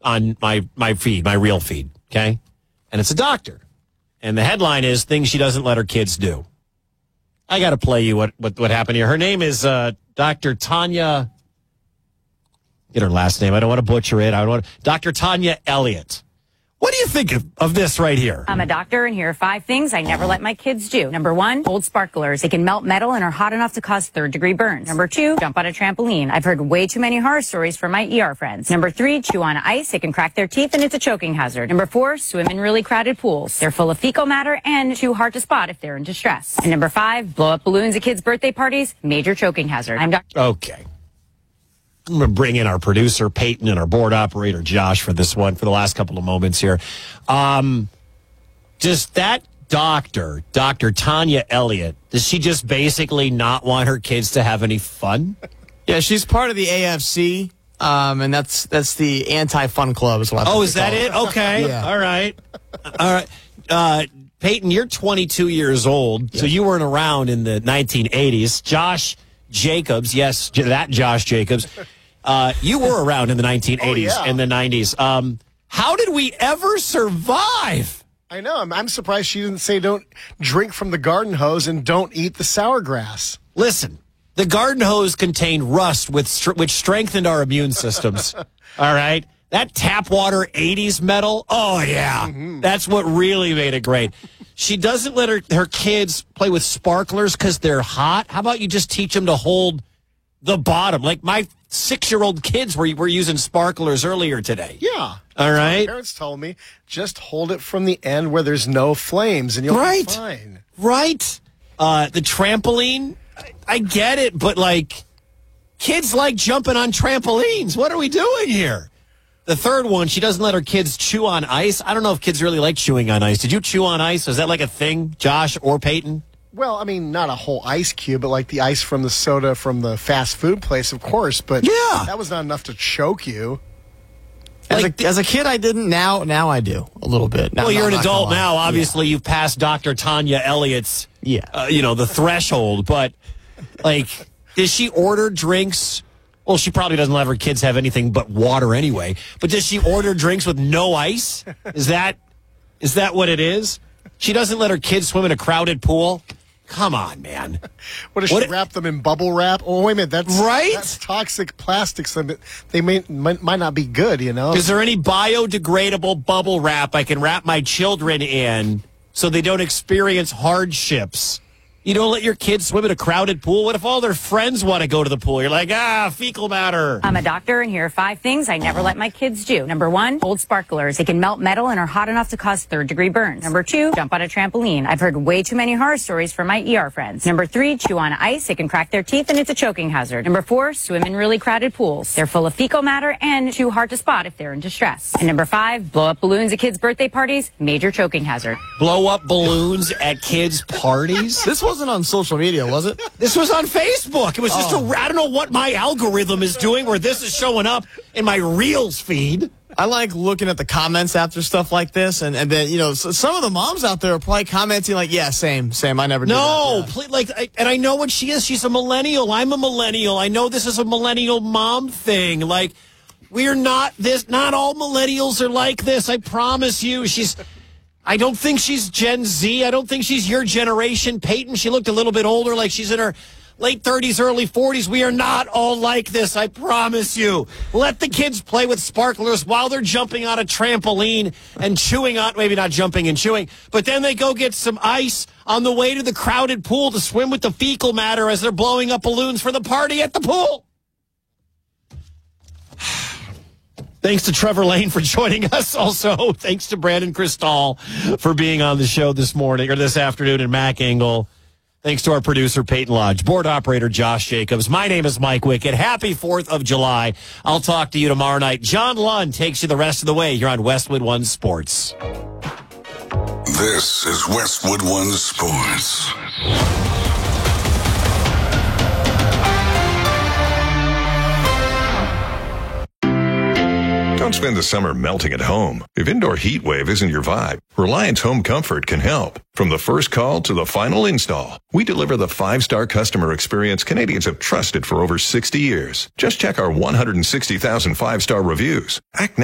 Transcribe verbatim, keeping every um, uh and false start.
on my, my feed, my real feed, okay? And it's a doctor. And the headline is Things She Doesn't Let Her Kids Do. I got to play you what, what, what happened here. Her name is uh, Doctor Tanya. Get her last name. I don't want to butcher it. I don't want to, Doctor Tanya Elliott. What do you think of, of this right here? I'm a doctor, and here are five things I never let my kids do. Number one, hold sparklers. They can melt metal and are hot enough to cause third-degree burns. Number two, jump on a trampoline. I've heard way too many horror stories from my E R friends. Number three, chew on ice. They can crack their teeth, and it's a choking hazard. Number four, swim in really crowded pools. They're full of fecal matter and too hard to spot if they're in distress. And number five, blow up balloons at kids' birthday parties. Major choking hazard. I'm Doctor Okay. I'm going to bring in our producer, Peyton, and our board operator, Josh, for this one, for the last couple of moments here. Um, does that doctor, Doctor Tanya Elliott, does she just basically not want her kids to have any fun? Yeah, she's part of the A F C, um, and that's that's the anti-fun club is what I Oh, is that it? Okay. Yeah. All right. All right. Uh, Peyton, you're twenty-two years old, yeah. So you weren't around in the nineteen eighties. Josh Jacobs, yes, that Josh Jacobs. Uh, you were around in the nineteen eighties oh, yeah. and the nineties. Um, how did we ever survive? I know. I'm, I'm surprised she didn't say don't drink from the garden hose and don't eat the sour grass. Listen, the garden hose contained rust with, which strengthened our immune systems. All right? That tap water eighties metal, oh, yeah. Mm-hmm. That's what really made it great. She doesn't let her, her kids play with sparklers because they're hot. How about you just teach them to hold the bottom? Like my six-year-old kids were, were using sparklers earlier today. Yeah. All right. My parents told me, just hold it from the end where there's no flames and you'll right. be fine. Right. Uh, the trampoline, I, I get it, but like kids like jumping on trampolines. What are we doing here? The third one, she doesn't let her kids chew on ice. I don't know if kids really like chewing on ice. Did you chew on ice? Is that like a thing, Josh or Peyton? Well, I mean, not a whole ice cube, but like the ice from the soda from the fast food place, of course. But yeah. that was not enough to choke you. As, like, a, as a kid, I didn't. Now now I do a little bit. Now, well, you're I'm an adult now. lie. Obviously, yeah. you've passed Doctor Tanya Elliott's, yeah. uh, you know, the threshold. But, like, does she order drinks? Well, she probably doesn't let her kids have anything but water anyway. But does she order drinks with no ice? Is that is that what it is? She doesn't let her kids swim in a crowded pool? Come on, man. What does what she wrap them in bubble wrap? Oh, wait a minute. That's, right? that's toxic plastics. They may, might, might not be good, you know? Is there any biodegradable bubble wrap I can wrap my children in so they don't experience hardships? You don't let your kids swim in a crowded pool? What if all their friends want to go to the pool? You're like, ah, fecal matter. I'm a doctor, and here are five things I never let my kids do. Number one, hold sparklers. They can melt metal and are hot enough to cause third-degree burns. Number two, jump on a trampoline. I've heard way too many horror stories from my E R friends. Number three, chew on ice. They can crack their teeth, and it's a choking hazard. Number four, swim in really crowded pools. They're full of fecal matter and too hard to spot if they're in distress. And number five, blow up balloons at kids' birthday parties. Major choking hazard. Blow up balloons at kids' parties? This wasn't on social media, was it? This was on Facebook. It was just oh. a, I don't know what my algorithm is doing where this is showing up in my Reels feed. I like looking at the comments after stuff like this, and, and then, you know, so some of the moms out there are probably commenting like, yeah, same, same, I never did No, that. Yeah. please, like, I, and I know what she is. She's a millennial. I'm a millennial. I know this is a millennial mom thing. Like, we're not this, not all millennials are like this. I promise you. She's... I don't think she's Gen Z. I don't think she's your generation. Peyton, she looked a little bit older, like she's in her late thirties, early forties. We are not all like this, I promise you. Let the kids play with sparklers while they're jumping on a trampoline and chewing on, maybe not jumping and chewing, but then they go get some ice on the way to the crowded pool to swim with the fecal matter as they're blowing up balloons for the party at the pool. Thanks to Trevor Lane for joining us. Also, thanks to Brandon Cristal for being on the show this morning or this afternoon, and Mac Engel. Thanks to our producer, Peyton Lodge, board operator, Josh Jacobs. My name is Mike Wickett. Happy fourth of July. I'll talk to you tomorrow night. John Lund takes you the rest of the way here on Westwood One Sports. This is Westwood One Sports. Don't spend the summer melting at home. If indoor heat wave isn't your vibe, Reliance Home Comfort can help. From the first call to the final install, we deliver the five-star customer experience Canadians have trusted for over sixty years. Just check our one hundred sixty thousand five-star reviews. Act